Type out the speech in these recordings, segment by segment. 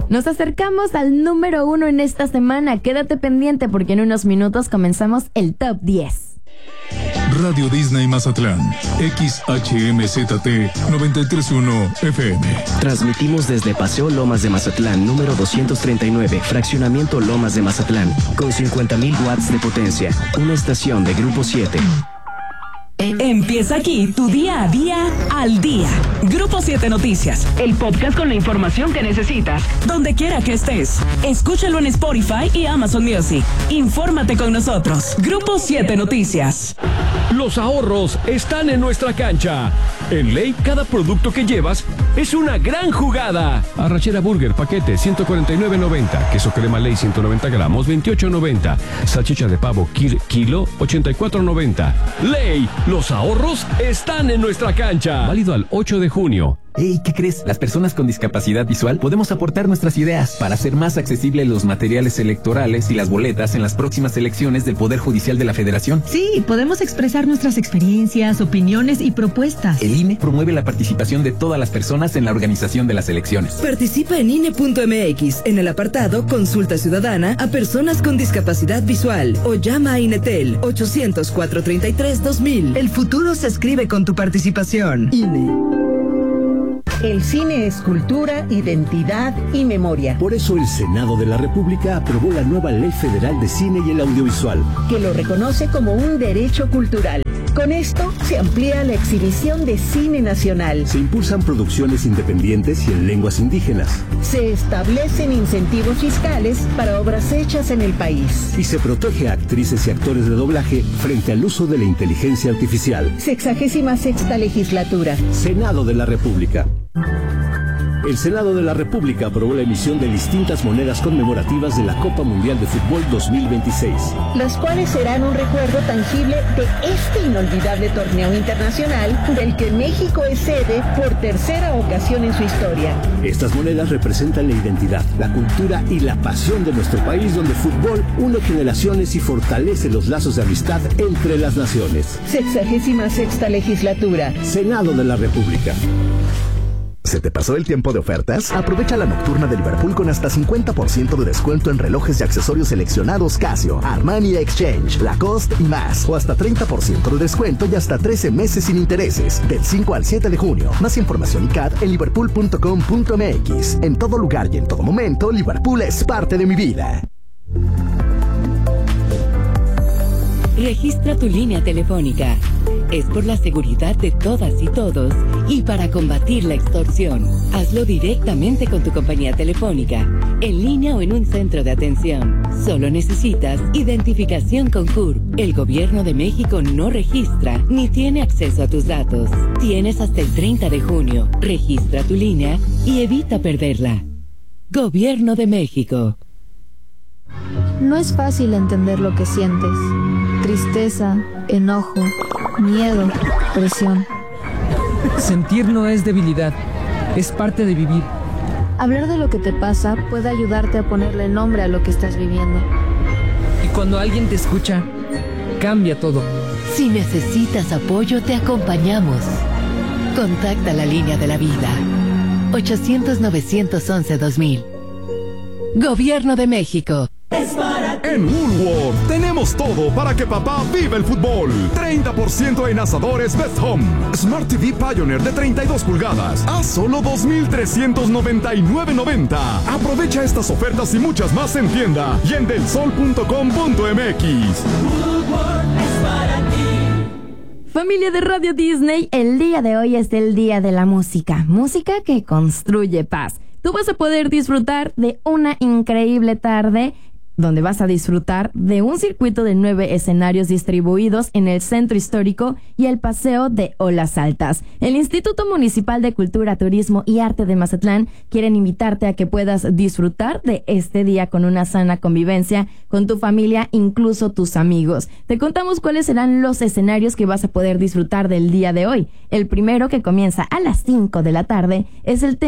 Nos acercamos al número 1 en esta semana. Quédate pendiente porque en unos minutos comenzamos el Top 10. Radio Disney Mazatlán, XHMZT 931 FM. Transmitimos desde Paseo Lomas de Mazatlán, número 239, Fraccionamiento Lomas de Mazatlán, con 50,000 watts de potencia. Una estación de Grupo 7. Empieza aquí tu día a día al día. Grupo 7 Noticias, el podcast con la información que necesitas, donde quiera que estés. Escúchalo en Spotify y Amazon Music. Infórmate con nosotros. Grupo 7 Noticias. Los ahorros están en nuestra cancha. En Ley, cada producto que llevas es una gran jugada. Arrachera Burger, paquete, 149.90. Queso crema Ley, 190 gramos, 28.90. Salchicha de pavo, kilo, 84.90. Ley, los ahorros están en nuestra cancha. Válido al 8 de junio. Hey, ¿qué crees? Las personas con discapacidad visual podemos aportar nuestras ideas para hacer más accesibles los materiales electorales y las boletas en las próximas elecciones del Poder Judicial de la Federación. Sí, podemos expresar nuestras experiencias, opiniones y propuestas. El INE promueve la participación de todas las personas en la organización de las elecciones. Participa en INE.mx en el apartado Consulta Ciudadana a personas con discapacidad visual o llama a INETEL 800-433-2000. El futuro se escribe con tu participación. INE. El cine es cultura, identidad y memoria. Por eso el Senado de la República aprobó la nueva Ley Federal de Cine y el Audiovisual, que lo reconoce como un derecho cultural. Con esto se amplía la exhibición de cine nacional. Se impulsan producciones independientes y en lenguas indígenas. Se establecen incentivos fiscales para obras hechas en el país. Y se protege a actrices y actores de doblaje frente al uso de la inteligencia artificial. 66ª legislatura. Senado de la República. El Senado de la República aprobó la emisión de distintas monedas conmemorativas de la Copa Mundial de Fútbol 2026. Las cuales serán un recuerdo tangible de este inolvidable torneo internacional del que México es sede por tercera ocasión en su historia. Estas monedas representan la identidad, la cultura y la pasión de nuestro país, donde el fútbol une generaciones y fortalece los lazos de amistad entre las naciones. 66ª legislatura. Senado de la República. ¿Se te pasó el tiempo de ofertas? Aprovecha la nocturna de Liverpool con hasta 50% de descuento en relojes y accesorios seleccionados Casio, Armani Exchange, Lacoste y más. O hasta 30% de descuento y hasta 13 meses sin intereses. Del 5 al 7 de junio. Más información y CAD en liverpool.com.mx. En todo lugar y en todo momento, Liverpool es parte de mi vida. Registra tu línea telefónica. Es por la seguridad de todas y todos y para combatir la extorsión. Hazlo directamente con tu compañía telefónica, en línea o en un centro de atención. Solo necesitas identificación con CURP. El Gobierno de México no registra ni tiene acceso a tus datos. Tienes hasta el 30 de junio. Registra tu línea y evita perderla. Gobierno de México. No es fácil entender lo que sientes. Tristeza, enojo, miedo, presión. Sentir no es debilidad, es parte de vivir. Hablar de lo que te pasa puede ayudarte a ponerle nombre a lo que estás viviendo. Y cuando alguien te escucha, cambia todo. Si necesitas apoyo, te acompañamos. Contacta la línea de la vida. 800-911-2000. Gobierno de México. En Woolworth tenemos todo para que papá viva el fútbol. 30% en asadores Best Home. Smart TV Pioneer de 32 pulgadas a solo $2,399.90. Aprovecha estas ofertas y muchas más en tienda y en delsol.com.mx. Woolworth es para ti. Familia de Radio Disney, el día de hoy es el día de la música. Música que construye paz. Tú vas a poder disfrutar de una increíble tarde donde vas a disfrutar de un circuito de 9 escenarios distribuidos en el Centro Histórico y el Paseo de Olas Altas. El Instituto Municipal de Cultura, Turismo y Arte de Mazatlán quieren invitarte a que puedas disfrutar de este día con una sana convivencia con tu familia, incluso tus amigos. Te contamos cuáles serán los escenarios que vas a poder disfrutar del día de hoy. El primero, que comienza a las 5 de la tarde, es el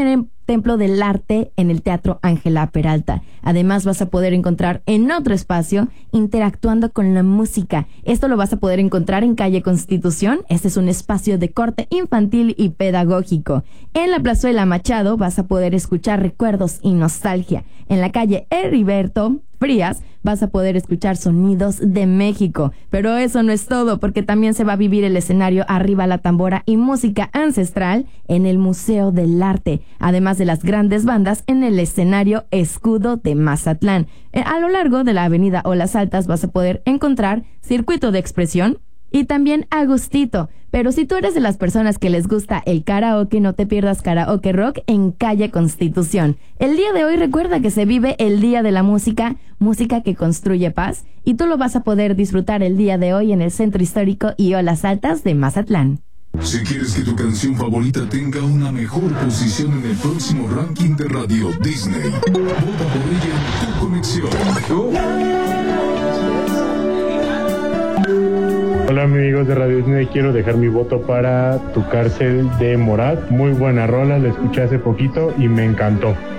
Templo del Arte en el Teatro Ángela Peralta. Además vas a poder encontrar en otro espacio interactuando con la música. Esto lo vas a poder encontrar en Calle Constitución. Este es un espacio de corte infantil y pedagógico. En la Plazuela Machado vas a poder escuchar recuerdos y nostalgia. En la calle Heriberto Frías vas a poder escuchar sonidos de México. Pero eso no es todo, porque también se va a vivir el escenario Arriba la Tambora y música ancestral en el Museo del Arte, además de las grandes bandas en el escenario Escudo de Mazatlán. A lo largo de la avenida Olas Altas vas a poder encontrar Circuito de Expresión y también a gustito. Pero si tú eres de las personas que les gusta el karaoke, no te pierdas Karaoke Rock en Calle Constitución. El día de hoy recuerda que se vive el Día de la Música, música que construye paz, y tú lo vas a poder disfrutar el día de hoy en el Centro Histórico y Olas Altas de Mazatlán. Si quieres que tu canción favorita tenga una mejor posición en el próximo ranking de Radio Disney, vota por ella en Tu Conexión. Hola amigos de Radio Disney, quiero dejar mi voto para Tu Cárcel de Morat. Muy buena rola, la escuché hace poquito y me encantó.